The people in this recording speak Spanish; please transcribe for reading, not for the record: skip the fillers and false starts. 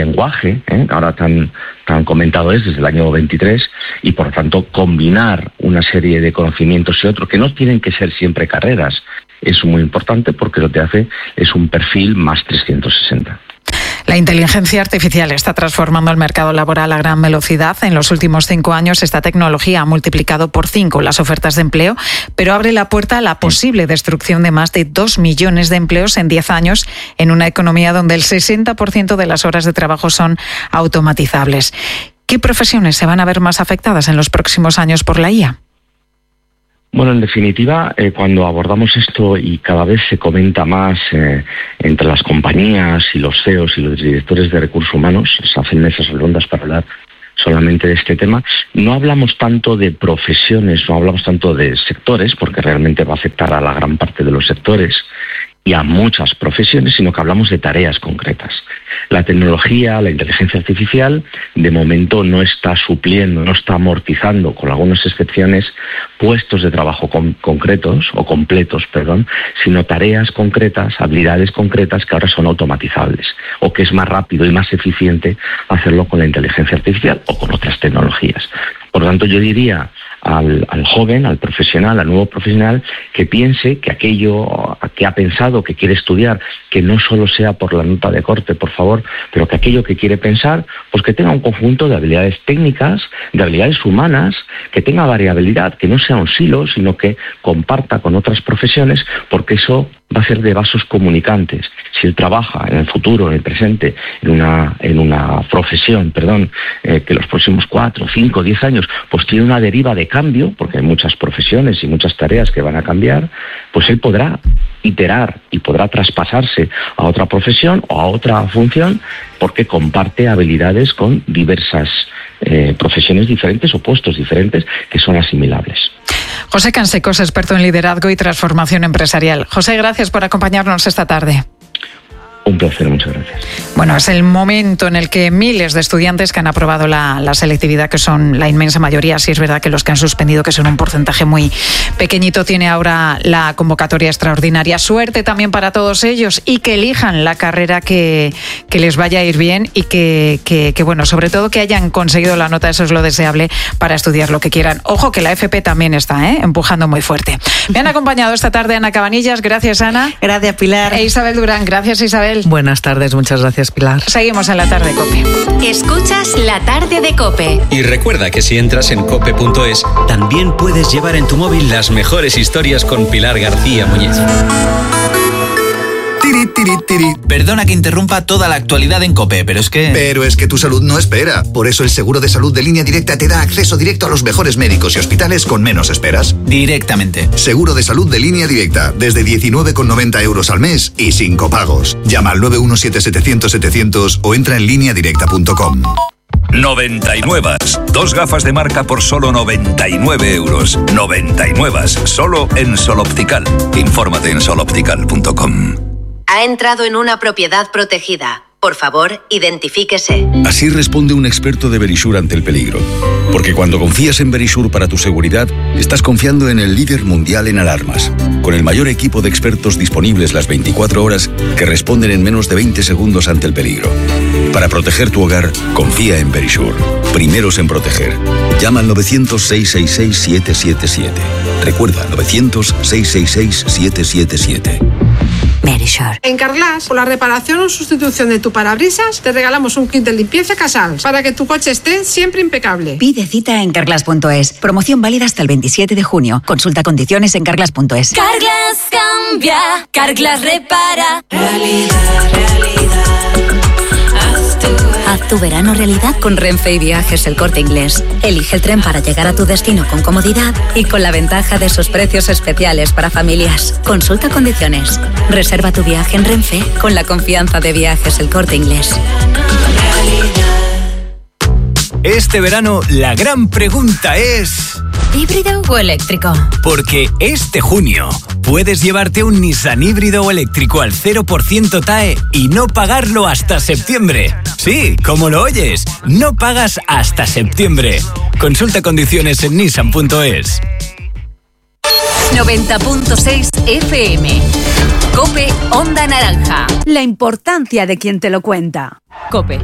lenguaje, ahora tan comentado es desde el año 23, y por tanto combinar una serie de conocimientos y otros que no tienen que ser siempre carreras. Es muy importante porque lo que hace es un perfil más 360. La inteligencia artificial está transformando el mercado laboral a gran velocidad. En los últimos 5 años, esta tecnología ha multiplicado por 5 las ofertas de empleo, pero abre la puerta a la posible destrucción de más de 2 millones de empleos en 10 años en una economía donde el 60% de las horas de trabajo son automatizables. ¿Qué profesiones se van a ver más afectadas en los próximos años por la IA? Bueno, en definitiva, cuando abordamos esto y cada vez se comenta más entre las compañías y los CEOs y los directores de recursos humanos, se hacen mesas redondas para hablar solamente de este tema, no hablamos tanto de profesiones, no hablamos tanto de sectores, porque realmente va a afectar a la gran parte de los sectores y a muchas profesiones, sino que hablamos de tareas concretas. La tecnología, la inteligencia artificial, de momento no está supliendo, no está amortizando, con algunas excepciones, puestos de trabajo concretos, o completos, sino tareas concretas, habilidades concretas que ahora son automatizables, o que es más rápido y más eficiente hacerlo con la inteligencia artificial o con otras tecnologías. Por lo tanto, yo diría al joven, al profesional, al nuevo profesional, que piense que aquello que ha pensado, que quiere estudiar, que no solo sea por la nota de corte, por favor, pero que aquello que quiere pensar, pues que tenga un conjunto de habilidades técnicas, de habilidades humanas, que tenga variabilidad, que no sea un silo, sino que comparta con otras profesiones, porque eso va a ser de vasos comunicantes. Si él trabaja en el futuro, en el presente, en una profesión, que los próximos 4, 5, 10 años, pues tiene una deriva de cambio, porque hay muchas profesiones y muchas tareas que van a cambiar, pues él podrá iterar y podrá traspasarse a otra profesión o a otra función, porque comparte habilidades con diversas profesiones diferentes o puestos diferentes que son asimilables. José Cansecos, experto en liderazgo y transformación empresarial. José, gracias por acompañarnos esta tarde. Un placer, muchas gracias. Bueno, es el momento en el que miles de estudiantes que han aprobado la selectividad, que son la inmensa mayoría, sí es verdad que los que han suspendido, que son un porcentaje muy pequeñito, tiene ahora la convocatoria extraordinaria. Suerte también para todos ellos y que elijan la carrera que les vaya a ir bien y que bueno, sobre todo que hayan conseguido la nota, eso es lo deseable, para estudiar lo que quieran. Ojo que la FP también está empujando muy fuerte. Me han acompañado esta tarde Ana Cabanillas, gracias Ana. Gracias Pilar. E Isabel Durán, gracias Isabel. Buenas tardes, muchas gracias Pilar. Seguimos en la tarde de COPE. Escuchas la tarde de COPE. Y recuerda que si entras en cope.es, también puedes llevar en tu móvil las mejores historias con Pilar García Muñiz. Perdona que interrumpa toda la actualidad en COPE, pero es que tu salud no espera. Por eso el seguro de salud de Línea Directa te da acceso directo a los mejores médicos y hospitales con menos esperas. Directamente. Seguro de salud de Línea Directa, desde 19,90 € al mes y sin copagos. Llama al 917-700-700 o entra en lineadirecta.com. 99. 2 gafas de marca por solo 99 euros. 99. Solo en Sol Optical. Infórmate en soloptical.com. Ha entrado en una propiedad protegida. Por favor, identifíquese. Así responde un experto de Verisure ante el peligro. Porque cuando confías en Verisure para tu seguridad, estás confiando en el líder mundial en alarmas. Con el mayor equipo de expertos disponibles las 24 horas que responden en menos de 20 segundos ante el peligro. Para proteger tu hogar, confía en Verisure. Primeros en proteger. Llama al 900-666-777. Recuerda, 900-666-777. Verisure. En Carglass, por la reparación o sustitución de tu parabrisas, te regalamos un kit de limpieza Casals para que tu coche esté siempre impecable. Pide cita en Carglass.es. Promoción válida hasta el 27 de junio. Consulta condiciones en Carglass.es. Carglass cambia, Carglass repara. Realidad. Haz tu verano realidad con Renfe y Viajes El Corte Inglés. Elige el tren para llegar a tu destino con comodidad y con la ventaja de sus precios especiales para familias. Consulta condiciones. Reserva tu viaje en Renfe con la confianza de Viajes El Corte Inglés. Este verano la gran pregunta es... ¿híbrido o eléctrico? Porque este junio puedes llevarte un Nissan híbrido o eléctrico al 0% TAE y no pagarlo hasta septiembre. Sí, como lo oyes, no pagas hasta septiembre. Consulta condiciones en nissan.es. 90.6 FM. COPE Onda Naranja. La importancia de quien te lo cuenta. COPE.